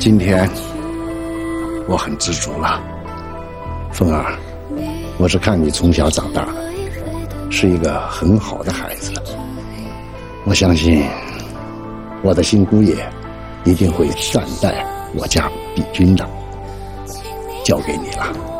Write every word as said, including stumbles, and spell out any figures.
今天我很知足了，凤儿，我是看你从小长大，是一个很好的孩子，我相信我的新姑爷一定会善待我家碧君的，交给你了。